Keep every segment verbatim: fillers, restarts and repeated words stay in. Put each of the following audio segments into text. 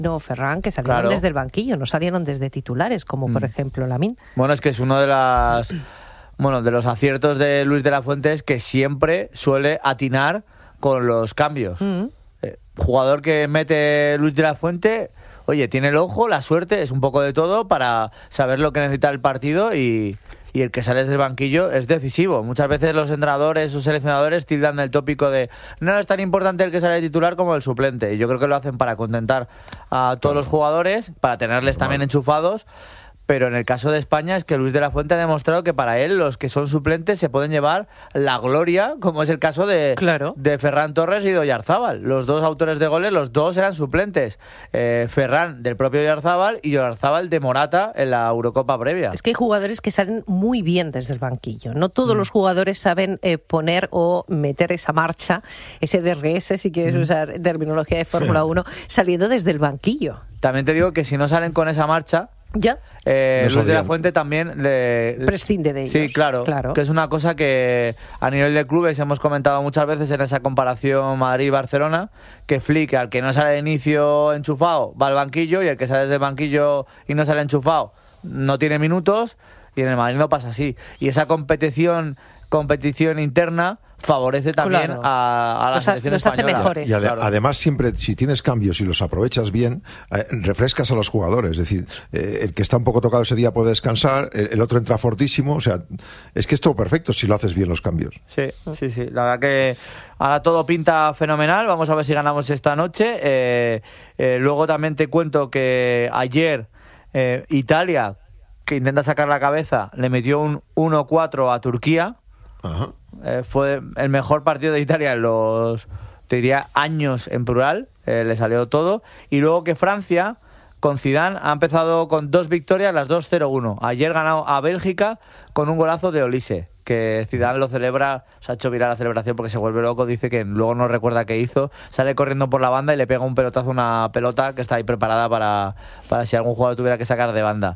No, Ferran, que salieron Claro. desde el banquillo, no salieron desde titulares, como por Mm. ejemplo Lamine. Bueno, es que es uno de las bueno, de los aciertos de Luis de la Fuente es que siempre suele atinar con los cambios. Mm. Eh, jugador que mete Luis de la Fuente, oye, tiene el ojo, la suerte, es un poco de todo para saber lo que necesita el partido y, y el que sale del banquillo es decisivo. Muchas veces los entrenadores o seleccionadores tildan el tópico de no es tan importante el que sale de titular como el suplente. Y yo creo que lo hacen para contentar a todos los jugadores, para tenerles también enchufados. Pero en el caso de España es que Luis de la Fuente ha demostrado que para él los que son suplentes se pueden llevar la gloria, como es el caso de, Claro. de Ferran Torres y de Oyarzábal. Los dos autores de goles, los dos eran suplentes. Eh, Ferran del propio Oyarzábal y Oyarzábal de Morata en la Eurocopa previa. Es que hay jugadores que salen muy bien desde el banquillo. No todos mm. los jugadores saben eh, poner o meter esa marcha, ese D R S, si quieres mm. usar terminología de Fórmula uno, saliendo desde el banquillo. También te digo que si no salen con esa marcha, ya eh, Luis de la Fuente también le, prescinde de ellos. Sí, claro, claro, que es una cosa que a nivel de clubes hemos comentado muchas veces en esa comparación Madrid-Barcelona, que Flick, al que no sale de inicio enchufado, va al banquillo, y el que sale desde el banquillo y no sale enchufado no tiene minutos, y en el Madrid no pasa así. Y esa competición competición interna favorece también claro. a, a la los, selección los española. Hace mejores. Y ade- claro. además siempre, si tienes cambios y los aprovechas bien, eh, refrescas a los jugadores. Es decir, eh, el que está un poco tocado ese día puede descansar, el, el otro entra fortísimo. O sea, es que es todo perfecto si lo haces bien los cambios. Sí, sí, sí. La verdad que ahora todo pinta fenomenal. Vamos a ver si ganamos esta noche. Eh, eh, luego también te cuento que ayer eh, Italia, que intenta sacar la cabeza, le metió un uno cuatro a Turquía. Ajá. Eh, fue el mejor partido de Italia en los, te diría, años en plural. Eh, le salió todo. Y luego que Francia, con Zidane, ha empezado con dos victorias, las dos cero uno. Ayer ganó a Bélgica con un golazo de Olise, que Zidane lo celebra, se ha hecho viral la celebración porque se vuelve loco, dice que luego no recuerda qué hizo, sale corriendo por la banda y le pega un pelotazo a una pelota que está ahí preparada para, para si algún jugador tuviera que sacar de banda.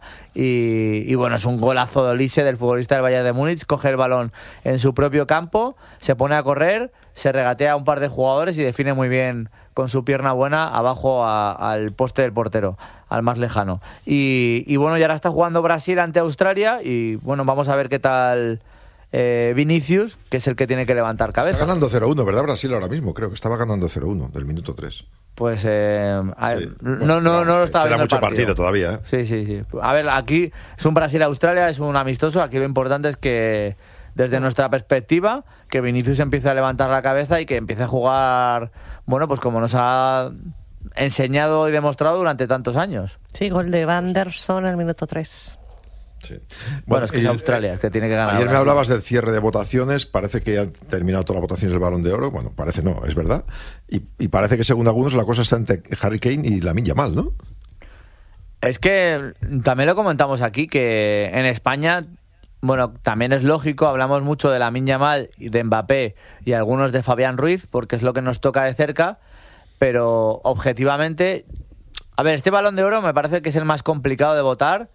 Y, y bueno, es un golazo de Olise, del futbolista del Bayern de Múnich, coge el balón en su propio campo, se pone a correr, se regatea a un par de jugadores y define muy bien con su pierna buena abajo a, al poste del portero, al más lejano. Y, y bueno, y ahora está jugando Brasil ante Australia y bueno, vamos a ver qué tal eh, Vinicius, que es el que tiene que levantar cabeza. Está ganando cero uno, ¿verdad? Brasil ahora mismo, creo que estaba ganando cero uno del minuto tres. Pues eh, a, sí. no, bueno, no, no lo estaba viendo viendo mucho el partido. partido todavía, ¿eh? Sí, sí, sí. A ver, aquí es un Brasil-Australia, es un amistoso. Aquí lo importante es que, desde nuestra perspectiva, que Vinicius empiece a levantar la cabeza y que empiece a jugar, bueno, pues como nos ha enseñado y demostrado durante tantos años. Sí, gol de Vanderson al minuto tres. Sí. Bueno, Bueno, es que es y, Australia, eh, que tiene que ganar. Ayer me ahora, hablabas sí. del cierre de votaciones, parece que han terminado todas las votaciones del Balón de Oro, bueno, parece no, es verdad, y, y parece que según algunos la cosa está entre Harry Kane y Lamine Yamal, ¿no? Es que también lo comentamos aquí, que en España, bueno, también es lógico, hablamos mucho de Lamine Yamal y de Mbappé y algunos de Fabián Ruiz, porque es lo que nos toca de cerca, pero objetivamente, a ver, este Balón de Oro me parece que es el más complicado de votar.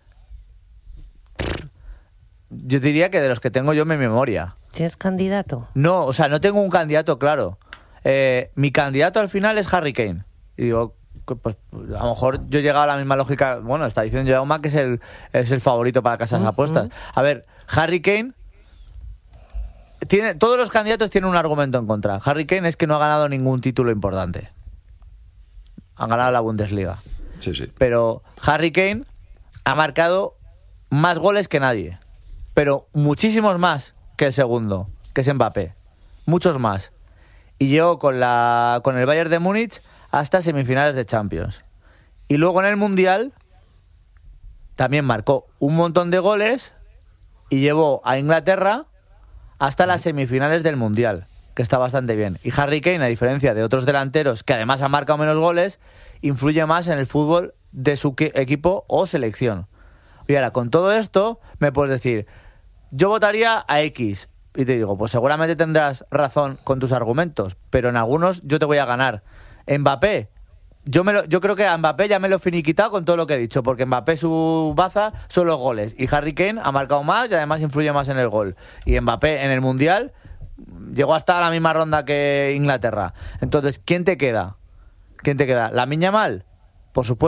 Yo diría que de los que tengo yo en mi memoria. ¿Tienes candidato? No, o sea, no tengo un candidato claro. Eh, mi candidato al final es Harry Kane. Y digo, pues a lo mejor yo he llegado a la misma lógica. Bueno, está diciendo Jaume que es el, es el favorito para casas de Uh-huh. apuestas. A ver, Harry Kane tiene, todos los candidatos tienen un argumento en contra. Harry Kane es que no ha ganado ningún título importante. Han ganado la Bundesliga. Sí, sí. Pero Harry Kane ha marcado más goles que nadie. Pero muchísimos más que el segundo, que es Mbappé. Muchos más. Y llegó con, la, con el Bayern de Múnich hasta semifinales de Champions. Y luego en el Mundial también marcó un montón de goles y llevó a Inglaterra hasta las semifinales del Mundial, que está bastante bien. Y Harry Kane, a diferencia de otros delanteros que además han marcado menos goles, influye más en el fútbol de su que- equipo o selección. Y ahora, con todo esto, me puedes decir, yo votaría a X. Y te digo, pues seguramente tendrás razón con tus argumentos, pero en algunos yo te voy a ganar. Mbappé, yo, me lo, yo creo que a Mbappé ya me lo he finiquitado con todo lo que he dicho, porque Mbappé su baza son los goles. Y Harry Kane ha marcado más y además influye más en el gol. Y Mbappé en el Mundial llegó hasta la misma ronda que Inglaterra. Entonces, ¿quién te queda? ¿Quién te queda? ¿Lamine Yamal? por supuesto.